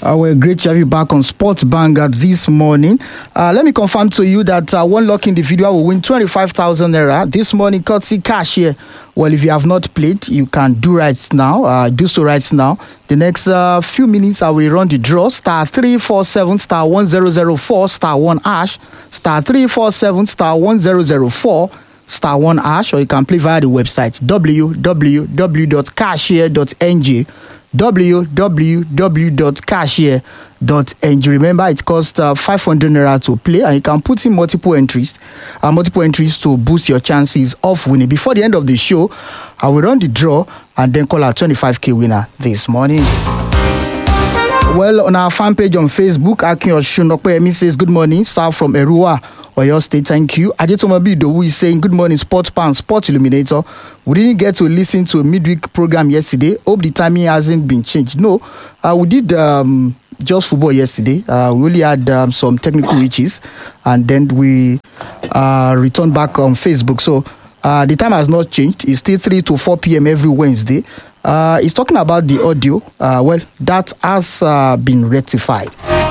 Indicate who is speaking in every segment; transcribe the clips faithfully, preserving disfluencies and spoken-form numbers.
Speaker 1: Uh, we're great to have you back on Sports Banger this morning. Uh, let me confirm to you that uh, one lucky individual will win twenty-five thousand naira this morning, courtesy cash here. Well, if you have not played, you can do right now. Uh, do so right now. The next uh, few minutes, I will run the draw. Star three four seven star one zero zero four star one hash. Star three four seven star one zero zero four star one hash, or you can play via the website w w w dot cashier dot n g. w w w dot cashier dot n g. Remember, it costs uh, five hundred naira to play, and you can put in multiple entries, uh, multiple entries to boost your chances of winning. Before the end of the show, I will run the draw and then call our twenty-five k winner this morning. Well, on our fan page on Facebook, Akin Oshunokpeyemi says, good morning, sir from Erua, Oyo State, thank you. Ajetomobi Idowu is saying, good morning, Sports Pan, Sport Illuminator. We didn't get to listen to a midweek program yesterday. Hope the timing hasn't been changed. No, uh, we did um, just football yesterday. Uh, we only had um, some technical issues, and then we uh, returned back on Facebook. So uh, the time has not changed. It's still three to four p.m. every Wednesday. Uh, he's talking about the audio. Uh, well, that has uh, been rectified.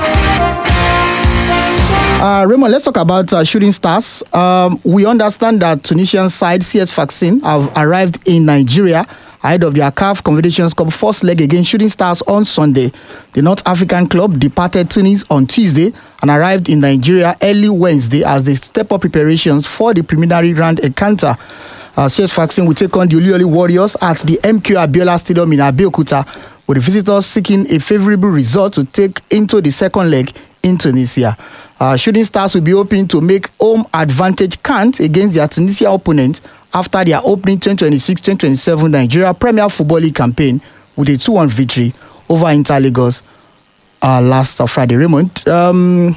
Speaker 1: Uh, Raymond, let's talk about uh, Shooting Stars. Um, we understand that Tunisian side C S Sfaxien have arrived in Nigeria ahead of their C A F Confederations Cup first leg against Shooting Stars on Sunday. The North African club departed Tunis on Tuesday and arrived in Nigeria early Wednesday as they step up preparations for the preliminary round encounter. Uh, C S Sfaxien will take on the Oluyole Warriors at the M K O Abiola Stadium in Abeokuta, with the visitors seeking a favourable result to take into the second leg in Tunisia. Uh, Shooting Stars will be hoping to make home advantage count against their Tunisia opponent after their opening twenty twenty-six twenty twenty-seven Nigeria Premier Football League campaign with a two one victory over Inter Lagos uh, last uh, Friday. Raymond, um,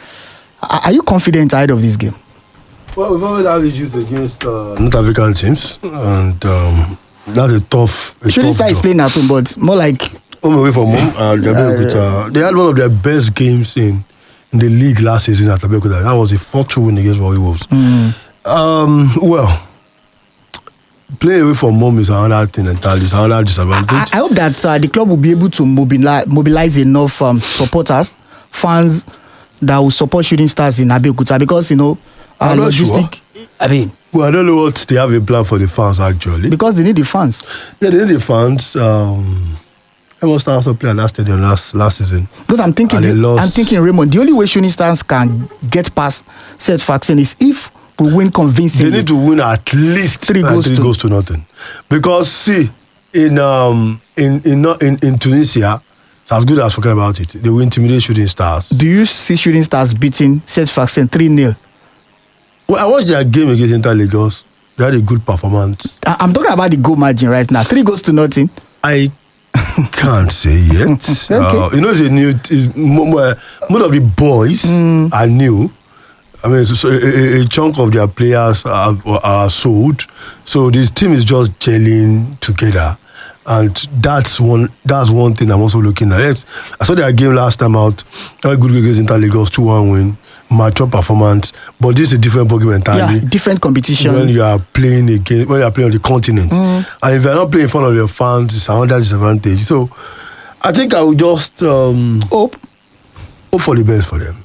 Speaker 1: are you confident ahead of this game?
Speaker 2: Well, we've already had issues against uh, North African teams, and um, that's a tough. A
Speaker 1: Shooting
Speaker 2: tough
Speaker 1: Stars is playing at home, but more like
Speaker 2: home away from home. Uh, they're uh, uh, they had one of their best games in, in the league last season at Abeokuta. That was a four two win against Warri Wolves. Mm. Um, well, playing away from home is another thing entirely. It's another disadvantage.
Speaker 1: I, I hope that uh, the club will be able to mobilize, mobilize enough um, supporters, fans that will support Shooting Stars in Abeokuta, because you know.
Speaker 2: I'm not sure.
Speaker 1: I mean,
Speaker 2: well, I don't know what they have in plan for the fans actually.
Speaker 1: Because they need the fans.
Speaker 2: Yeah, they need the fans. Um, I must also play at that stadium last last season.
Speaker 1: Because I'm thinking, the, I'm thinking, Raymond, the only way Shooting Stars can get past C S Sfaxien is if we win convincingly.
Speaker 2: They need to win at least
Speaker 1: three goals,
Speaker 2: three
Speaker 1: to.
Speaker 2: goals to nothing. Because see, in um in in in, in Tunisia, it's as good as forget about it. They will intimidate Shooting Stars.
Speaker 1: Do you see Shooting Stars beating C S Sfaxien three nil?
Speaker 2: Well, I watched their game against Inter Lagos. They had a good performance.
Speaker 1: I'm talking about the goal margin right now. Three goals to nothing.
Speaker 2: I can't say yet. okay. uh, you know, it's a new. It's, most of the boys mm. are new. I mean, so a, a chunk of their players are, are sold. So this team is just gelling together. And that's one that's one thing I'm also looking at. Yes, I saw their game last time out. A good against Inter Lagos, two one win. Mature performance, but this is a different ballgame entirely.
Speaker 1: Yeah, different competition.
Speaker 2: When you are playing against, when you are playing on the continent, mm. and if you are not playing in front of your fans, it's another disadvantage. So, I think I will just um,
Speaker 1: hope,
Speaker 2: hope for the best for them.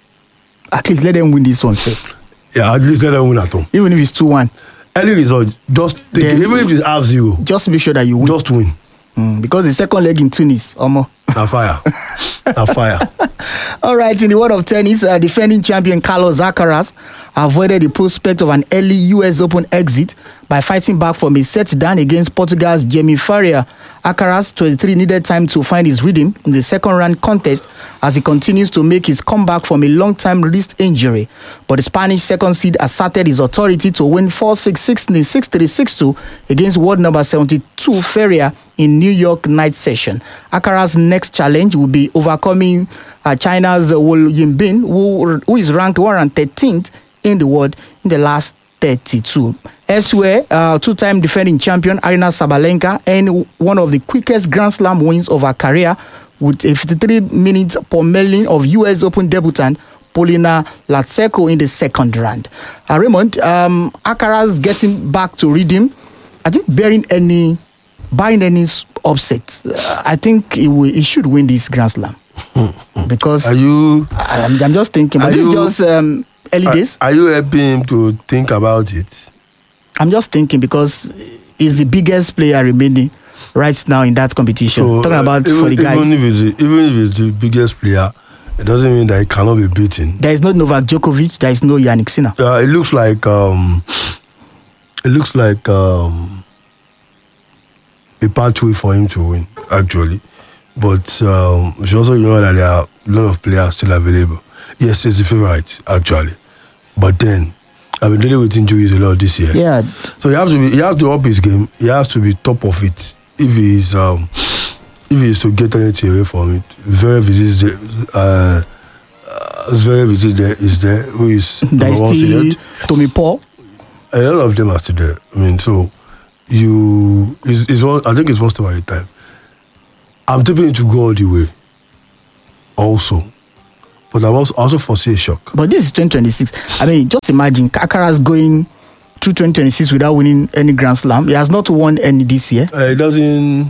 Speaker 1: At least let them win this one first.
Speaker 2: Yeah, at least let them win at home.
Speaker 1: Even if it's two one.
Speaker 2: Early result, just take it. Even if it's half zero,
Speaker 1: just make sure that you win.
Speaker 2: Just win.
Speaker 1: Mm, because the second leg in Tunis, Omo.
Speaker 2: Na fire. Na fire.
Speaker 1: All right, in the world of tennis, uh, defending champion Carlos Alcaraz avoided the prospect of an early U S Open exit by fighting back from a set down against Portugal's Jamie Faria. Alcaraz, twenty-three, needed time to find his rhythm in the second round contest as he continues to make his comeback from a long-time wrist injury. But the Spanish second seed asserted his authority to win four six, six three, six two against world number seventy-two Faria in New York night session. Alcaraz's next challenge will be overcoming uh, China's uh, Wu Yinbin, who, who is ranked one hundred thirteenth in the world in the last thirty-two. Elsewhere, uh, two-time defending champion Aryna Sabalenka earned one of the quickest Grand Slam wins of her career with a fifty-three minutes pummeling of U S Open debutant Polina Latseko in the second round. Uh, Raymond, um, Alcaraz getting back to rhythm. I think bearing any, barring any upset, uh, I think he, will, he should win this Grand Slam. Because
Speaker 2: Are you
Speaker 1: I, I'm, I'm just thinking, but
Speaker 2: Are
Speaker 1: this is
Speaker 2: you-
Speaker 1: just um, early
Speaker 2: are,
Speaker 1: days.
Speaker 2: are you helping him to think about it?
Speaker 1: I'm just thinking because he's the biggest player remaining right now in that competition. Talking
Speaker 2: uh,
Speaker 1: about
Speaker 2: even,
Speaker 1: for the guys.
Speaker 2: even if it's the, even if it's the biggest player, it doesn't mean that he cannot be beaten.
Speaker 1: There is no Novak Djokovic. There is no Yannick Sinner.
Speaker 2: Uh, it looks like um, it looks like um, a pathway for him to win, actually. But um, we should also remember that there are a lot of players still available. Yes, he's the favorite, actually. But then, I've been dealing with injuries a lot this year.
Speaker 1: Yeah,
Speaker 2: So he has to be, he has to up his game. He has to be top of it if he is um, if he is to get anything away from it. Very visit, uh, uh, very visit there is there who is
Speaker 1: there is
Speaker 2: number one
Speaker 1: still
Speaker 2: seeded.
Speaker 1: Tommy Paul.
Speaker 2: A lot of them are still there. I mean, so you is is one. I think it's one step at a time. I'm tipping it to go all the way. Also, but I also also foresee a shock.
Speaker 1: But this is twenty twenty-six. I mean, just imagine Alcaraz going through twenty twenty-six without winning any Grand Slam. He has not won any this year.
Speaker 2: Uh, it doesn't.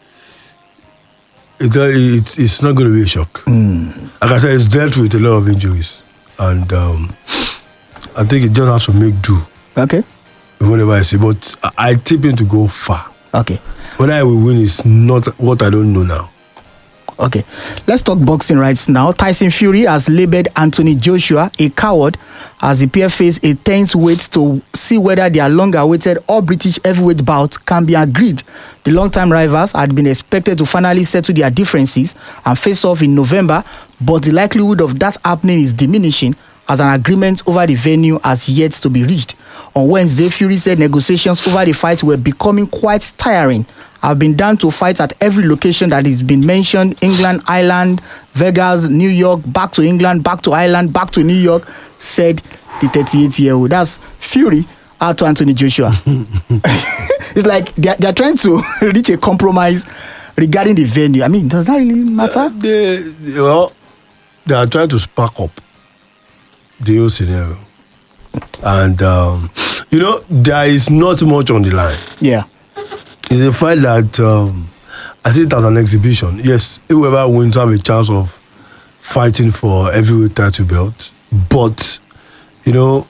Speaker 2: It, uh, it, it's not going to be a shock. Like I said, it's dealt with a lot of injuries. And um, I think it just has to make do
Speaker 1: Okay.
Speaker 2: with whatever I see. But I, I tip him to go far.
Speaker 1: Okay.
Speaker 2: Whether I will win is not what I don't know now.
Speaker 1: Okay, let's talk boxing right now. Tyson Fury has labeled Anthony Joshua a coward as the pair face a tense wait to see whether their long-awaited all-British heavyweight bout can be agreed. The long-time rivals had been expected to finally settle their differences and face off in November, but the likelihood of that happening is diminishing as an agreement over the venue has yet to be reached. On Wednesday, Fury said negotiations over the fight were becoming quite tiring. I've been down to fight at every location that has been mentioned: England, Ireland, Vegas, New York, back to England, back to Ireland, back to New York, said the thirty-eight-year-old. That's Fury out to Anthony Joshua. It's like they're, they're trying to reach a compromise regarding the venue. I mean, does that really matter?
Speaker 2: Uh, they, well, they are trying to spark up the whole scenario. And, um, you know, there is not much on the line.
Speaker 1: Yeah.
Speaker 2: It's a fight that um, I see it as an exhibition. Yes, whoever wins have a chance of fighting for heavyweight title belt. But, you know,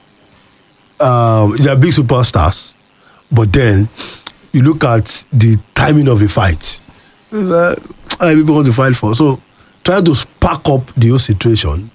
Speaker 2: um, they are big superstars. But then, you look at the timing of the fight. It's like, how many people want to fight for? So, trying to spark up the whole situation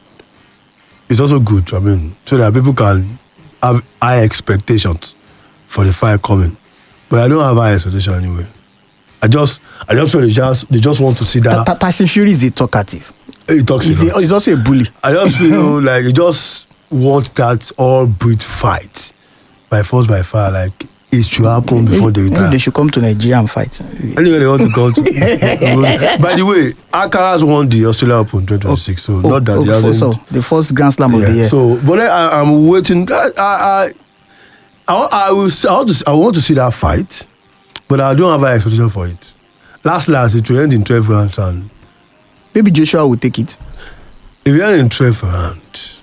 Speaker 2: is also good. I mean, so that people can have high expectations for the fight coming. But I don't have high expectation anyway. I just, I just feel they just, they just want to see that.
Speaker 1: Ta- Tyson Fury is a talkative.
Speaker 2: He talks
Speaker 1: He's,
Speaker 2: a
Speaker 1: a,
Speaker 2: lot.
Speaker 1: he's also a bully.
Speaker 2: I just feel like you just want that all-Brit fight by force by fire. Like it should happen before they
Speaker 1: Maybe
Speaker 2: retire.
Speaker 1: they should come to Nigeria and fight.
Speaker 2: Anyway, they want to go to. By the way, Alcaraz won the Australian Open twenty twenty-six, so
Speaker 1: Oh,
Speaker 2: not that
Speaker 1: oh,
Speaker 2: he
Speaker 1: for-
Speaker 2: hasn't.
Speaker 1: so the first Grand Slam of the
Speaker 2: Yeah,
Speaker 1: year.
Speaker 2: so, but then I, I'm waiting. I, I, I, I, I will. I want to. I want to see that fight, but I don't have an expectation for it. Last, last, it will end in twelve rounds, and
Speaker 1: Maybe Joshua will take it.
Speaker 2: if it end in twelve rounds,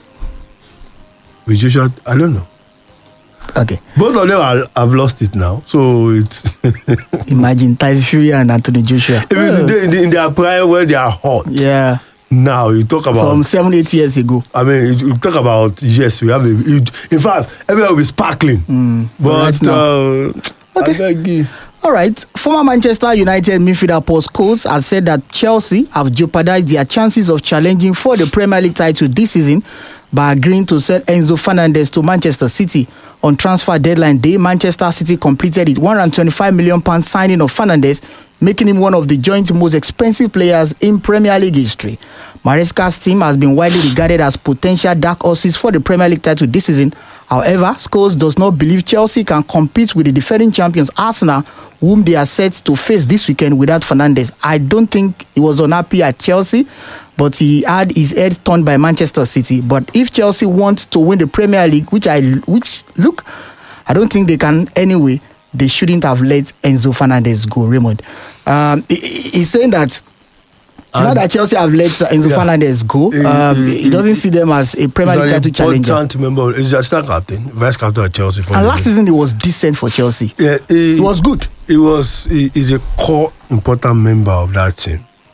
Speaker 2: with Joshua, I don't know.
Speaker 1: Okay.
Speaker 2: Both of them are, have lost it now, so it's. if
Speaker 1: Imagine Tyson Fury and Anthony Joshua.
Speaker 2: it's in, the- in, the- in their prime where they are hot.
Speaker 1: Yeah.
Speaker 2: Now you talk about.
Speaker 1: From seven, eight years ago.
Speaker 2: I mean, you talk about yes, we have a. It, in fact, everywhere will be sparkling. but
Speaker 1: right now.
Speaker 2: uh,
Speaker 1: Okay.
Speaker 2: I beg you.
Speaker 1: All right. Former Manchester United midfielder Paul Scholes has said that Chelsea have jeopardized their chances of challenging for the Premier League title this season by agreeing to sell Enzo Fernandez to Manchester City. On transfer deadline day, Manchester City completed its one hundred twenty-five million pounds signing of Fernandez, making him one of the joint most expensive players in Premier League history. Maresca's team has been widely regarded as potential dark horses for the Premier League title this season. However, Scholes does not believe Chelsea can compete with the defending champions Arsenal, whom they are set to face this weekend without Fernandes. I don't think he was unhappy at Chelsea, but he had his head turned by Manchester City. But if Chelsea want to win the Premier League, which I which look, I don't think they can anyway, they shouldn't have let Enzo Fernandez go, Raymond. Um, he, he- he's saying that now
Speaker 2: And-
Speaker 1: that Chelsea have let Enzo
Speaker 2: Yeah.
Speaker 1: Fernandez go,
Speaker 2: He-
Speaker 1: um,
Speaker 2: he-
Speaker 1: he doesn't see them as a Premier League
Speaker 2: He's
Speaker 1: title
Speaker 2: an
Speaker 1: challenger.
Speaker 2: important member. He's a star captain, vice captain at Chelsea. For
Speaker 1: And
Speaker 2: the
Speaker 1: last
Speaker 2: league.
Speaker 1: season, he was decent for Chelsea.
Speaker 2: yeah, he,
Speaker 1: He was good.
Speaker 2: He was. He is a core important member of that team.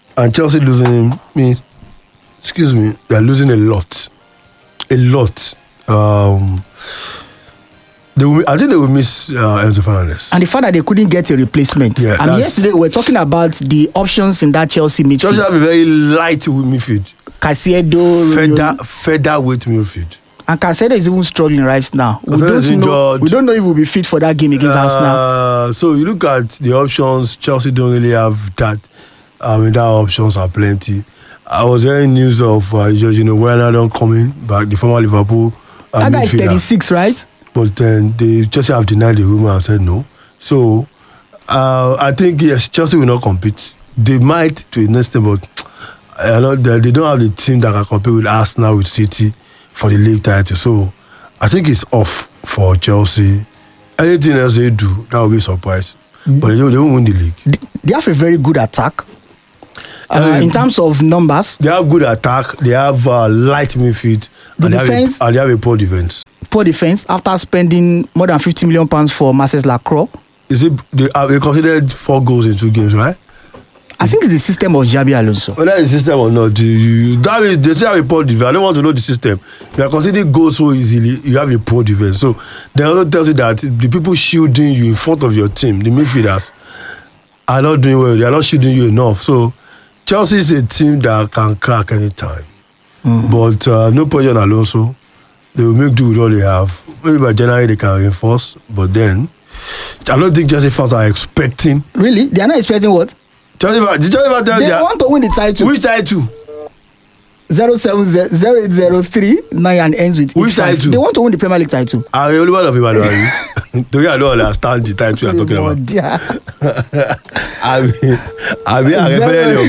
Speaker 2: And Chelsea losing him means, excuse me, they're losing a lot. A lot. Um, they will, I think they will miss uh, Enzo Fernandez.
Speaker 1: And the fact that they couldn't get a replacement.
Speaker 2: Yeah,
Speaker 1: and yesterday we were talking about the options in that Chelsea midfield.
Speaker 2: Chelsea have a very light midfield.
Speaker 1: Caicedo,
Speaker 2: Feather, featherweight midfield.
Speaker 1: And Caicedo is even struggling right now. We don't, know, we don't know if we'll be fit for that game against uh, Arsenal.
Speaker 2: So you look at the options, Chelsea don't really have that. I mean, that options are plenty. I was hearing news of uh, Jorginho Wijnaldum coming back, the former Liverpool uh,
Speaker 1: that guy is thirty-six, right?
Speaker 2: But then they Chelsea have denied the rumor and said no. So uh, I think, yes, Chelsea will not compete. They might to an extent, but uh, not, they don't have the team that can compete with Arsenal, with City for the league title. So I think it's off for Chelsea. Anything else they do, that will be a surprise. Mm-hmm. But they don't, they won't win the league.
Speaker 1: They have a very good attack. Uh, um, in terms of numbers,
Speaker 2: they have good attack. They have uh, light midfield.
Speaker 1: The
Speaker 2: and
Speaker 1: defense,
Speaker 2: they have a, and they have a poor defense.
Speaker 1: Poor defense after spending more than fifty million pounds for Marcel Lacroix.
Speaker 2: Is it they, uh, they considered four goals in two games, right?
Speaker 1: I think it's the system of Xabi Alonso.
Speaker 2: Whether it's the system or not, you, that is, they say have a poor defense. I don't want to know the system. You are considering goals so easily, you have a poor defense. So they also tells you that the people shielding you in front of your team, the midfielders, are not doing well. They are not shielding you enough. So Chelsea is a team that can crack anytime. Mm. But uh, no pressure on Alonso. They will make do with what they have. Maybe by January they can reinforce. But then, I don't think Chelsea fans are expecting.
Speaker 1: Really? They are not expecting what?
Speaker 2: Chelsea fans, did Chelsea fans tell
Speaker 1: they
Speaker 2: you?
Speaker 1: want to win the title.
Speaker 2: Which title?
Speaker 1: zero seven zero eight zero three nine and ends with
Speaker 2: which title?
Speaker 1: They want to win the Premier League title.
Speaker 2: I'm the only one of you, Today I don't understand the title you're talking about. I mean, I mean, I'm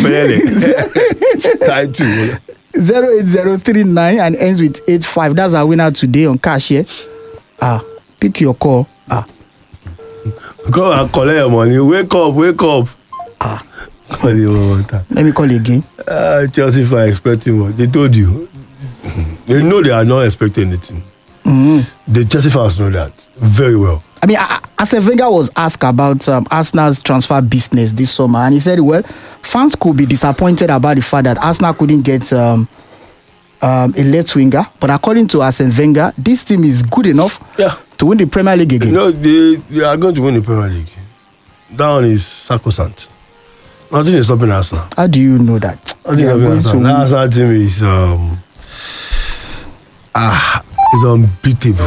Speaker 2: referring title.
Speaker 1: zero eight zero three nine and ends with eight five. That's our winner today on cash here. Ah, pick your call. Ah.
Speaker 2: Come and collect your money. Wake up, wake up.
Speaker 1: Ah.
Speaker 2: Call you one time.
Speaker 1: Let me call you again.
Speaker 2: Uh, Chelsea fans expecting what? They told you. They know they are not expecting anything. Mm-hmm. The Chelsea fans know that very well.
Speaker 1: I mean, Arsene Wenger was asked about um, Arsenal's transfer business this summer, and he said, well, fans could be disappointed about the fact that Arsenal couldn't get um, um, a left winger. But according to Arsene Wenger, this team is good enough
Speaker 2: yeah.
Speaker 1: to win the Premier League again.
Speaker 2: You know, they, they are going to win the Premier League. That one is sacrosanct. Nothing is stopping Arsenal.
Speaker 1: How do you know that?
Speaker 2: Nothing is stopping Arsenal. That Arsenal team is um, ah, it's unbeatable.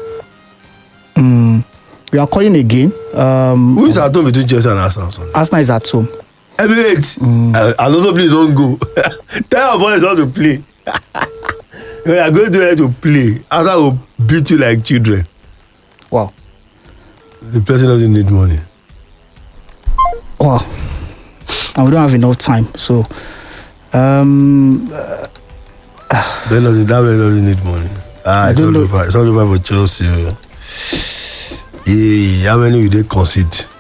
Speaker 1: Mm. We are calling again. Um,
Speaker 2: Who is at home between Chelsea and Arsenal?
Speaker 1: Arsenal is at home.
Speaker 2: Emirates. Mm. Uh, and also please don't go. Tell your boys not to play. We are going to to play. Arsenal will beat you like children.
Speaker 1: Wow.
Speaker 2: The person doesn't need money.
Speaker 1: Wow. And we don't have enough time. So, um, uh,
Speaker 2: they don't, that way doesn't need money. Ah, it's all over. It's all over for Chelsea. Yeah, how many will they concede?